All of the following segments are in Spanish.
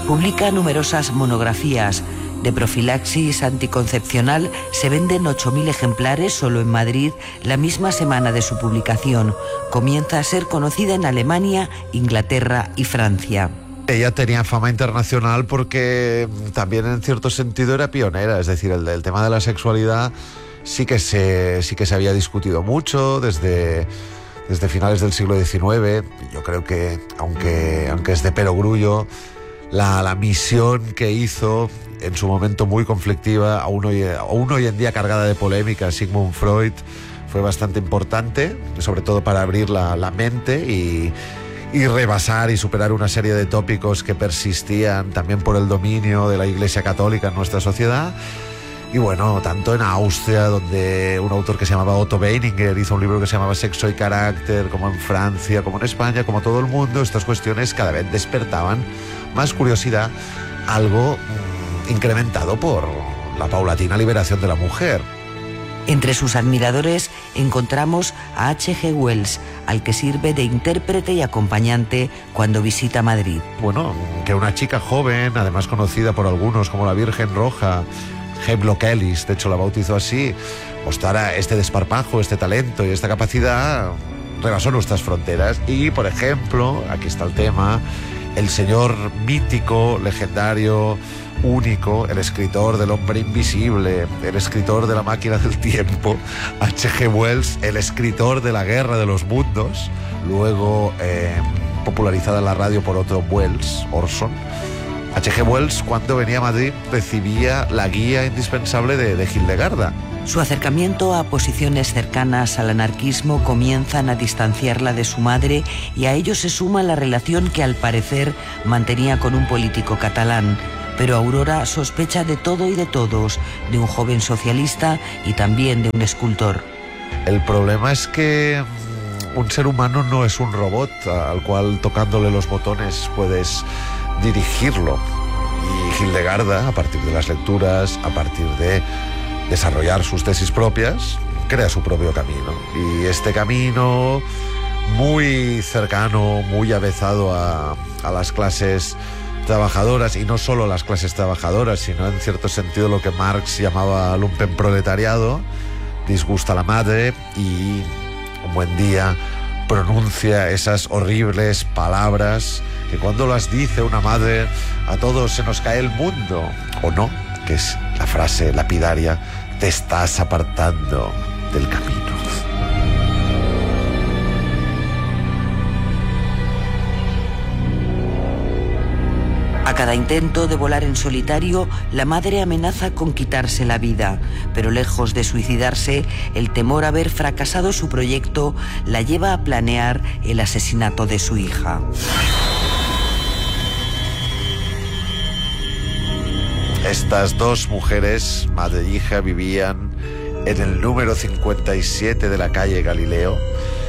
Publica numerosas monografías. De profilaxis anticoncepcional se venden 8.000 ejemplares solo en Madrid la misma semana de su publicación. Comienza a ser conocida en Alemania, Inglaterra y Francia. Ella tenía fama internacional porque también en cierto sentido era pionera, es decir, el tema de la sexualidad sí que se había discutido mucho desde finales del siglo XIX. Yo creo que, aunque es de perogrullo, la misión que hizo en su momento muy conflictiva, aún hoy en día cargada de polémica, Sigmund Freud, fue bastante importante, sobre todo para abrir la mente y rebasar y superar una serie de tópicos que persistían también por el dominio de la Iglesia Católica en nuestra sociedad. Y bueno, tanto en Austria, donde un autor que se llamaba Otto Weininger hizo un libro que se llamaba Sexo y Carácter, como en Francia, como en España, como todo el mundo, estas cuestiones cada vez despertaban más curiosidad, algo incrementado por la paulatina liberación de la mujer. Entre sus admiradores encontramos a H.G. Wells, al que sirve de intérprete y acompañante cuando visita Madrid. Bueno, que una chica joven, además conocida por algunos como la Virgen Roja, Havelock Ellis, de hecho la bautizó así, mostrara este desparpajo, este talento y esta capacidad, rebasó nuestras fronteras. Y, por ejemplo, aquí está el tema, el señor mítico, legendario, único, el escritor del Hombre Invisible, el escritor de La Máquina del Tiempo, H.G. Wells, el escritor de La Guerra de los Mundos, luego popularizada en la radio por otro Wells, Orson. H.G. Wells, cuando venía a Madrid, recibía la guía indispensable de Hildegarda. Su acercamiento a posiciones cercanas al anarquismo comienzan a distanciarla de su madre, y a ello se suma la relación que al parecer mantenía con un político catalán. Pero Aurora sospecha de todo y de todos, de un joven socialista y también de un escultor. El problema es que un ser humano no es un robot al cual tocándole los botones puedes dirigirlo. Y Hildegarda, a partir de las lecturas, a partir de desarrollar sus tesis propias, crea su propio camino. Y este camino muy cercano, muy avezado a las clases trabajadoras, y no solo las clases trabajadoras, sino en cierto sentido lo que Marx llamaba lumpenproletariado, disgusta a la madre y un buen día pronuncia esas horribles palabras que cuando las dice una madre a todos se nos cae el mundo, o no, que es la frase lapidaria: te estás apartando del camino. A cada intento de volar en solitario, la madre amenaza con quitarse la vida, pero lejos de suicidarse, el temor a haber fracasado su proyecto la lleva a planear el asesinato de su hija. Estas dos mujeres, madre e hija, vivían en el número 57 de la calle Galileo.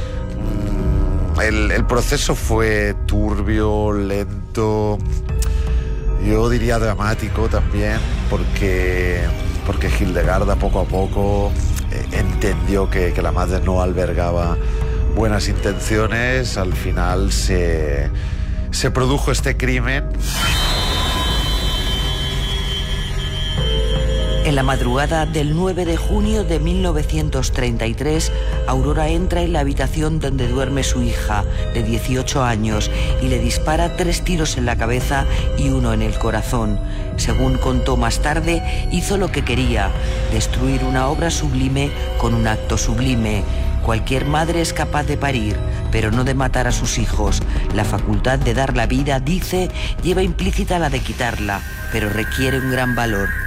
El proceso fue turbio, lento, yo diría dramático también, porque Hildegarda poco a poco entendió que la madre no albergaba buenas intenciones. Al final se produjo este crimen. En la madrugada del 9 de junio de 1933, Aurora entra en la habitación donde duerme su hija, de 18 años, y le dispara 3 tiros en la cabeza y 1 en el corazón. Según contó más tarde, hizo lo que quería: destruir una obra sublime con un acto sublime. Cualquier madre es capaz de parir, pero no de matar a sus hijos. La facultad de dar la vida, dice, lleva implícita la de quitarla, pero requiere un gran valor.